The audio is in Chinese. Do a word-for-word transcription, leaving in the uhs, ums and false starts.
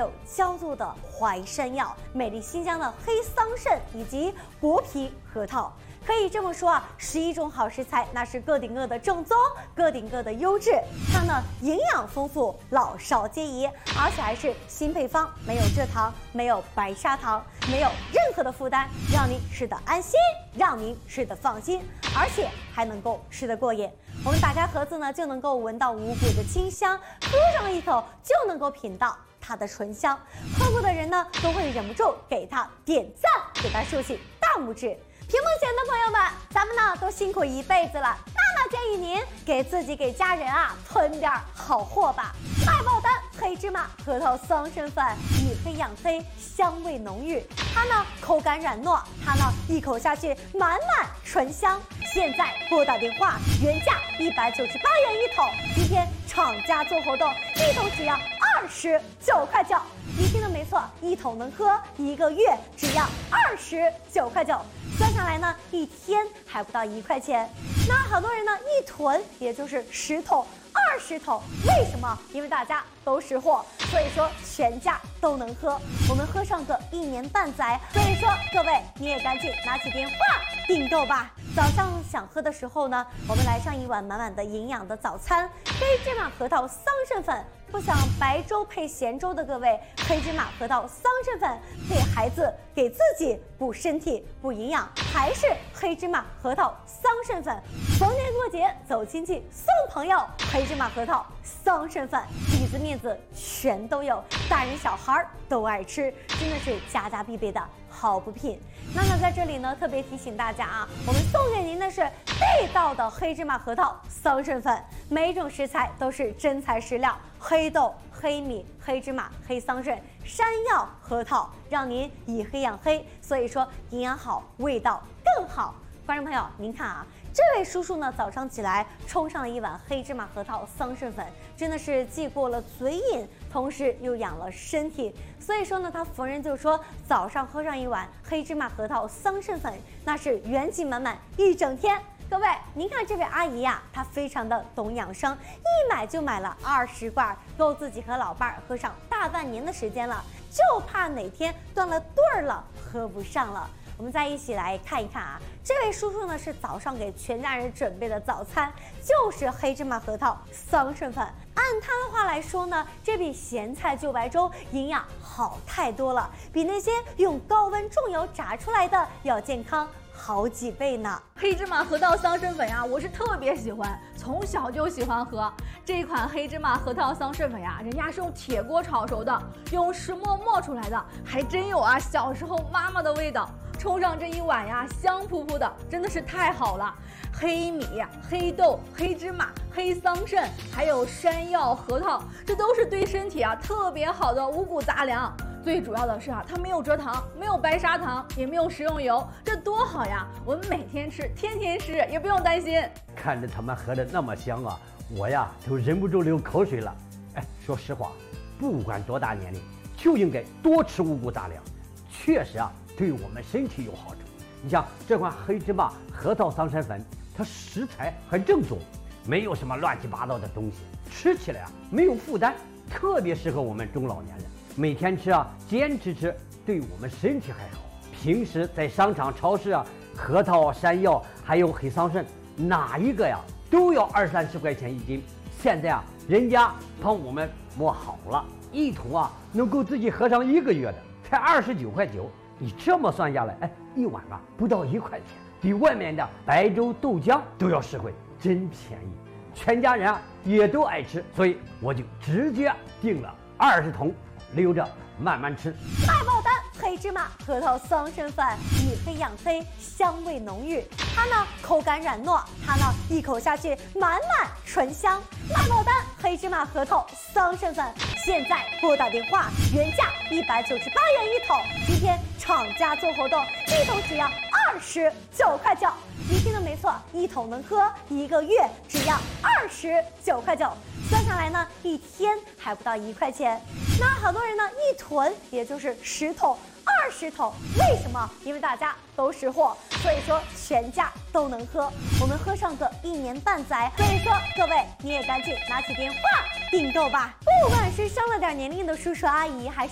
有焦作的淮山药、美丽新疆的黑桑葚以及薄皮核桃。可以这么说啊，十一种好食材，那是个顶个的正宗，个顶个的优质。它呢营养丰富，老少皆宜，而且还是新配方，没有蔗糖，没有白砂糖，没有任何的负担，让您吃得安心，让您吃得放心，而且还能够吃得过瘾。我们打开盒子呢，就能够闻到五谷的清香，喝上一口就能够品到它的醇香。喝过的人呢，都会忍不住给它点赞，给它竖起大拇指。屏幕前的朋友们，咱们呢都辛苦一辈子了，那么建议您给自己给家人啊囤点好货吧。大爆单黑芝麻核桃桑葚粉，以黑养黑，香味浓郁，它呢口感软糯，它呢一口下去满满醇香。现在拨打电话，原价一百九十八元一桶，今天厂家做活动，一桶只要二十九块九。你听的没错，一桶能喝一个月，只要二十九块九。算下来呢，一天还不到一块钱。那好多人呢，一囤也就是十桶、二十桶。为什么？因为大家都识货，所以说全家都能喝。我们喝上个一年半载，所以说各位你也赶紧拿起电话订购吧。早上想喝的时候呢，我们来上一碗满满的营养的早餐，黑芝麻核桃桑葚粉。不想白粥配咸粥的各位，黑芝麻核桃桑葚粉给孩子给自己补身体补营养，还是黑芝麻核桃桑葚粉。逢年过节走亲戚送朋友，黑芝麻核桃桑葚粉，底子面子全都有，大人小孩都爱吃，真的是家家必备的好补品。那么在这里呢，特别提醒大家啊，我们送给您的是地道的黑芝麻核桃桑葚粉，每一种食材都是真材实料，黑豆、黑米、黑芝麻、黑桑葚、山药、核桃，让您以黑养黑，所以说营养好，味道更好。观众朋友，您看啊，这位叔叔呢，早上起来冲上了一碗黑芝麻核桃桑葚粉，真的是既过了嘴瘾，同时又养了身体。所以说呢，他逢人就说，早上喝上一碗黑芝麻核桃桑葚粉，那是元气满满一整天。各位，您看这位阿姨呀、啊，她非常的懂养生，一买就买了二十罐，够自己和老伴儿喝上大半年的时间了，就怕哪天断了队儿了，喝不上了。我们再一起来看一看啊，这位叔叔呢是早上给全家人准备的早餐，就是黑芝麻核桃桑葚粉。按他的话来说呢，这比咸菜就白粥营养好太多了，比那些用高温重油炸出来的要健康好几倍呢。 黑芝麻核桃桑葚粉呀，我是特别喜欢，从小就喜欢喝这一款黑芝麻核桃桑葚粉呀，人家是用铁锅炒熟的，用石磨磨出来的，还真有啊小时候妈妈的味道。冲上这一碗呀，香扑扑的，真的是太好了。黑米、黑豆、黑芝麻、黑桑葚，还有山药、核桃，这都是对身体啊特别好的五谷杂粮。最主要的是啊，它没有蔗糖，没有白砂糖，也没有食用油，这多好呀！我们每天吃，天天吃，也不用担心。 看着他们喝的那么香啊，我呀都忍不住流口水了。哎，说实话，不管多大年龄，就应该多吃五谷杂粮，确实啊。对我们身体有好处。你像这款黑芝麻核桃桑葚粉，它食材很正宗，没有什么乱七八糟的东西，吃起来啊没有负担，特别适合我们中老年人。每天吃啊，坚持吃，对我们身体还好。平时在商场、超市啊，核桃、山药还有黑桑葚，哪一个呀都要二三十块钱一斤。现在啊，人家帮我们磨好了，一桶啊能够自己喝上一个月的，才二十九块九。你这么算下来，哎，一碗吧不到一块钱，比外面的白粥豆浆都要实惠，真便宜。全家人啊也都爱吃，所以我就直接订了二十桶，留着慢慢吃。 大爆单黑芝麻核桃桑葚粉，以黑养黑，香味浓郁，它呢口感软糯，它呢一口下去满满醇香。大爆单黑芝麻核桃桑葚粉，现在拨打电话，原价一百九十八元一桶，今天厂家做活动，一桶只要二十九块九。你听的没错，一桶能喝一个月，只要二十九块九。算下来呢，一天还不到一块钱。那好多人呢，一囤也就是十桶、二十桶。为什么？因为大家都识货，所以说全家都能喝。我们喝上个一年半载，所以说各位你也赶紧拿起电话订购吧。不管是上了点年龄的叔叔阿姨，还是